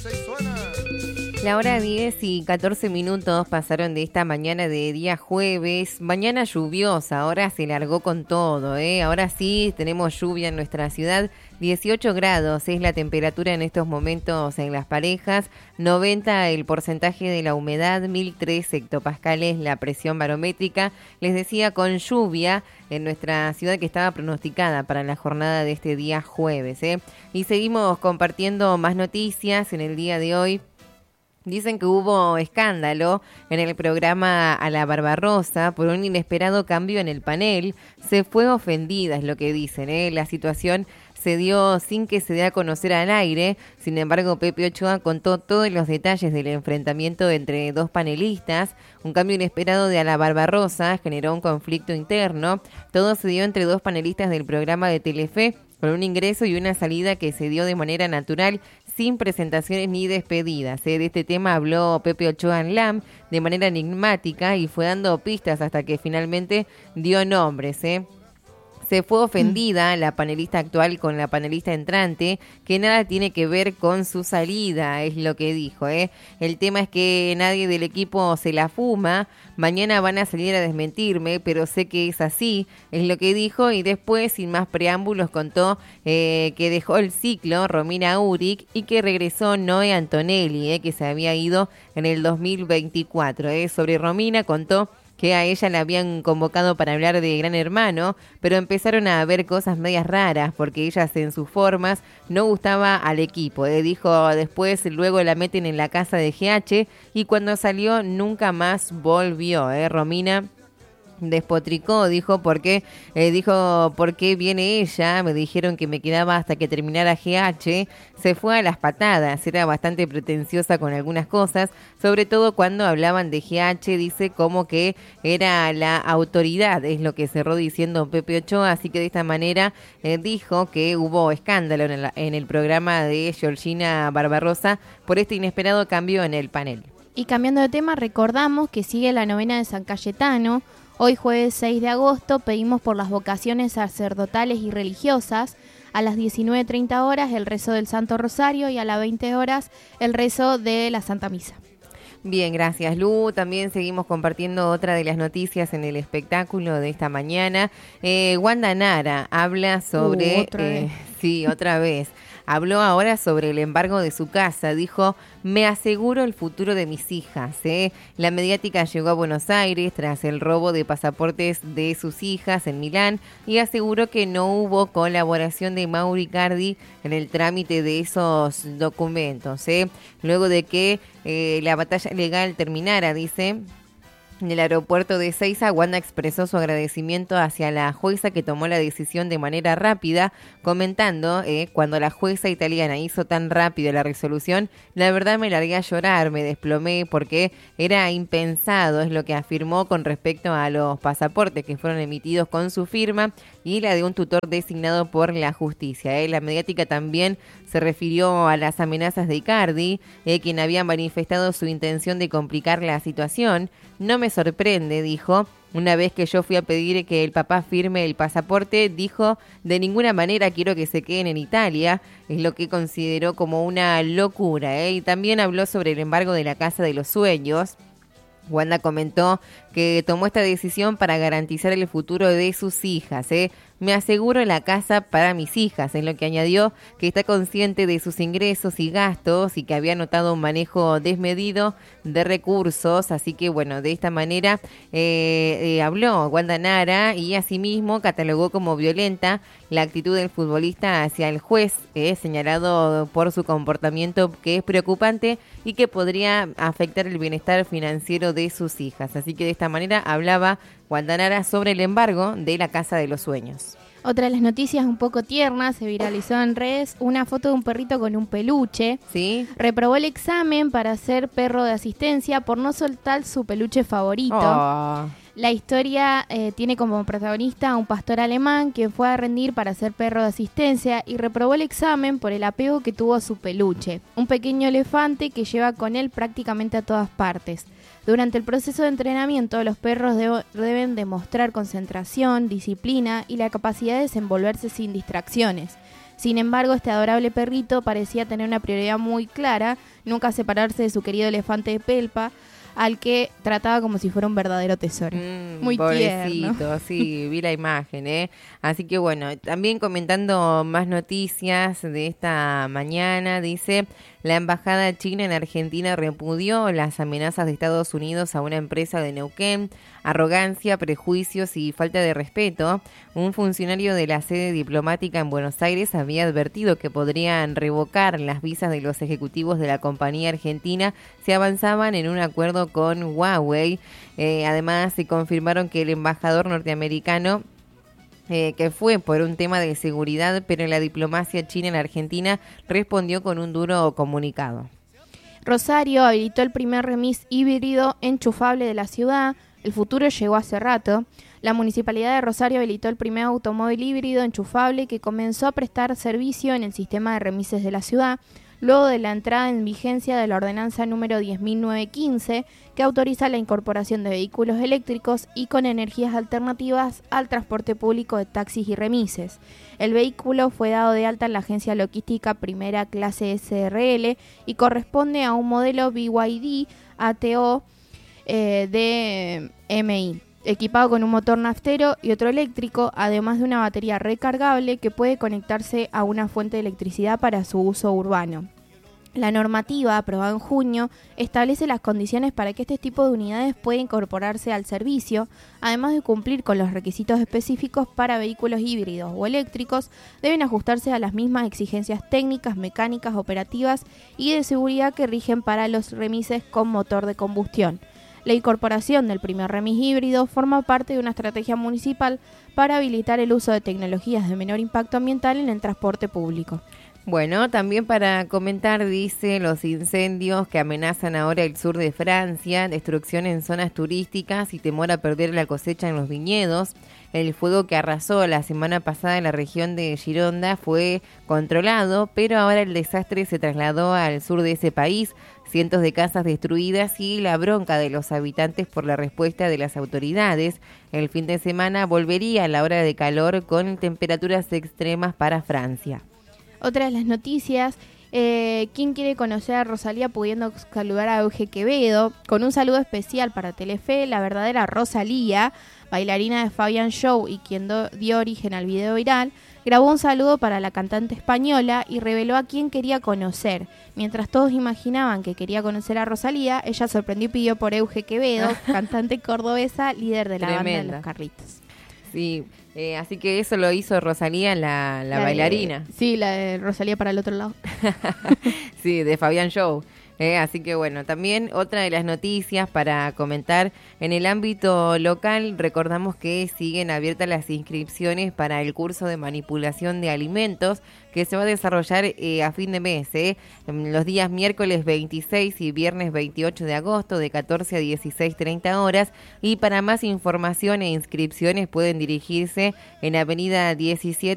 La hora 10 y 14 minutos pasaron de esta mañana de día jueves, mañana lluviosa, ahora se largó con todo, ahora sí tenemos lluvia en nuestra ciudad, 18 grados es la temperatura en estos momentos en Las Parejas, 90 el porcentaje de la humedad, 1003 hectopascales la presión barométrica, les decía con lluvia en nuestra ciudad que estaba pronosticada para la jornada de este día jueves, y seguimos compartiendo más noticias en el día de hoy. Dicen que hubo escándalo en el programa A la Barbarosa por un inesperado cambio en el panel. Se fue ofendida, es lo que dicen, La situación se dio sin que se dé a conocer al aire. Sin embargo, Pepe Ochoa contó todos los detalles del enfrentamiento entre dos panelistas. Un cambio inesperado de A la Barbarosa generó un conflicto interno. Todo se dio entre dos panelistas del programa de Telefe, con un ingreso y una salida que se dio de manera natural, sin presentaciones ni despedidas. De este tema habló Pepe Ochoa en LAM de manera enigmática y fue dando pistas hasta que finalmente dio nombres. Se fue ofendida la panelista actual con la panelista entrante, que nada tiene que ver con su salida, es lo que dijo. El tema es que nadie del equipo se la fuma, mañana van a salir a desmentirme, pero sé que es así, es lo que dijo, y después, sin más preámbulos, contó que dejó el ciclo Romina Uric y que regresó Noé Antonelli, que se había ido en el 2024. Sobre Romina contó que a ella la habían convocado para hablar de Gran Hermano, pero empezaron a ver cosas medias raras porque ella en sus formas no gustaba al equipo. Dijo después, luego la meten en la casa de GH y cuando salió nunca más volvió. Romina despotricó, dijo por qué viene ella, me dijeron que me quedaba hasta que terminara GH, se fue a las patadas, era bastante pretenciosa con algunas cosas, sobre todo cuando hablaban de GH, dice como que era la autoridad, es lo que cerró diciendo Pepe Ochoa, así que de esta manera dijo que hubo escándalo en el programa de Georgina Barbarosa por este inesperado cambio en el panel. Y cambiando de tema, recordamos que sigue la novena de San Cayetano. Hoy jueves 6 de agosto pedimos por las vocaciones sacerdotales y religiosas. A las 19:30 horas el rezo del Santo Rosario y a las 20 horas el rezo de la Santa Misa. Bien, gracias Lu. También seguimos compartiendo otra de las noticias en el espectáculo de esta mañana. Wanda Nara habla sobre... ¿Otra vez? Sí, otra vez. Habló ahora sobre el embargo de su casa. Dijo, me aseguro el futuro de mis hijas. La mediática llegó a Buenos Aires tras el robo de pasaportes de sus hijas en Milán y aseguró que no hubo colaboración de Mauro Icardi en el trámite de esos documentos. Luego de que la batalla legal terminara, dice... En el aeropuerto de Ezeiza, Wanda expresó su agradecimiento hacia la jueza que tomó la decisión de manera rápida, comentando, cuando la jueza italiana hizo tan rápido la resolución, la verdad me largué a llorar, me desplomé porque era impensado, es lo que afirmó con respecto a los pasaportes que fueron emitidos con su firma y la de un tutor designado por la justicia. La mediática también se refirió a las amenazas de Icardi, quien había manifestado su intención de complicar la situación. No me sorprende, dijo. Una vez que yo fui a pedir que el papá firme el pasaporte, dijo, de ninguna manera quiero que se queden en Italia. Es lo que consideró como una locura. Y también habló sobre el embargo de la Casa de los Sueños. Wanda comentó que tomó esta decisión para garantizar el futuro de sus hijas. Me aseguro la casa para mis hijas, en lo que añadió que está consciente de sus ingresos y gastos y que había notado un manejo desmedido de recursos. Así que, bueno, de esta manera habló Wanda Nara y asimismo catalogó como violenta la actitud del futbolista hacia el juez, señalado por su comportamiento que es preocupante y que podría afectar el bienestar financiero de sus hijas. Así que de esta manera hablaba Wanda Nara sobre el embargo de la Casa de los Sueños. Otra de las noticias un poco tiernas, se viralizó en redes una foto de un perrito con un peluche. ¿Sí? Reprobó el examen para ser perro de asistencia por no soltar su peluche favorito. Oh. La historia tiene como protagonista a un pastor alemán quien fue a rendir para ser perro de asistencia y reprobó el examen por el apego que tuvo a su peluche, un pequeño elefante que lleva con él prácticamente a todas partes. Durante el proceso de entrenamiento, los perros deben demostrar concentración, disciplina y la capacidad de desenvolverse sin distracciones. Sin embargo, este adorable perrito parecía tener una prioridad muy clara, nunca separarse de su querido elefante de pelpa, al que trataba como si fuera un verdadero tesoro. Muy pobrecito, tierno. Sí, vi la imagen, ¿eh? Así que bueno, también comentando más noticias de esta mañana, dice, la embajada china en Argentina repudió las amenazas de Estados Unidos a una empresa de Neuquén, arrogancia, prejuicios y falta de respeto. Un funcionario de la sede diplomática en Buenos Aires había advertido que podrían revocar las visas de los ejecutivos de la compañía argentina si avanzaban en un acuerdo con Huawei. Además, se confirmaron que el embajador norteamericano que fue por un tema de seguridad, pero la diplomacia china en Argentina respondió con un duro comunicado. Rosario habilitó el primer remis híbrido enchufable de la ciudad. El futuro llegó hace rato. La Municipalidad de Rosario habilitó el primer automóvil híbrido enchufable que comenzó a prestar servicio en el sistema de remises de la ciudad, luego de la entrada en vigencia de la ordenanza número 10.915, que autoriza la incorporación de vehículos eléctricos y con energías alternativas al transporte público de taxis y remises. El vehículo fue dado de alta en la agencia logística primera clase SRL y corresponde a un modelo BYD ATO de MI, equipado con un motor naftero y otro eléctrico, además de una batería recargable que puede conectarse a una fuente de electricidad para su uso urbano. La normativa, aprobada en junio, establece las condiciones para que este tipo de unidades pueda incorporarse al servicio, además de cumplir con los requisitos específicos para vehículos híbridos o eléctricos, deben ajustarse a las mismas exigencias técnicas, mecánicas, operativas y de seguridad que rigen para los remises con motor de combustión. La incorporación del primer remis híbrido forma parte de una estrategia municipal para habilitar el uso de tecnologías de menor impacto ambiental en el transporte público. Bueno, también para comentar, dice, los incendios que amenazan ahora el sur de Francia, destrucción en zonas turísticas y temor a perder la cosecha en los viñedos. El fuego que arrasó la semana pasada en la región de Gironda fue controlado, pero ahora el desastre se trasladó al sur de ese país. Cientos de casas destruidas y la bronca de los habitantes por la respuesta de las autoridades. El fin de semana volvería a la hora de calor con temperaturas extremas para Francia. Otra de las noticias, ¿quién quiere conocer a Rosalía pudiendo saludar a Euge Quevedo? Con un saludo especial para Telefe, la verdadera Rosalía, bailarina de Fabian Show y quien dio origen al video viral, grabó un saludo para la cantante española y reveló a quién quería conocer. Mientras todos imaginaban que quería conocer a Rosalía, ella sorprendió y pidió por Euge Quevedo, cantante cordobesa, líder de la banda de Los Carritos. Sí, así que eso lo hizo Rosalía, la bailarina. Sí, la de Rosalía para el otro lado. Sí, de Fabian Show. Así que bueno, también otra de las noticias para comentar en el ámbito local, recordamos que siguen abiertas las inscripciones para el curso de manipulación de alimentos que se va a desarrollar a fin de mes, los días miércoles 26 y viernes 28 de agosto de 14 a 16:30 horas, y para más información e inscripciones pueden dirigirse en Avenida 17